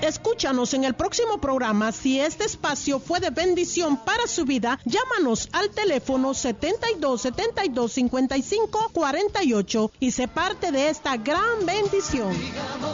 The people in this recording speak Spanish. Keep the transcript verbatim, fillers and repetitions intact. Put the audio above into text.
Escúchanos en el próximo programa. Si este espacio fue de bendición para su vida, llámanos al teléfono setenta y dos, setenta y dos, cincuenta y cinco, cuarenta y ocho y sé parte de esta gran bendición.